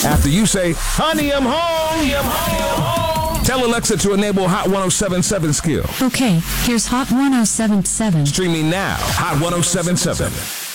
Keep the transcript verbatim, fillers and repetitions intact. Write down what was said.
After you say, honey, I'm home. Honey, I'm home. Tell Alexa to enable Hot one oh seven point seven skill. Okay, here's Hot one oh seven point seven. Streaming now, Hot one oh seven point seven.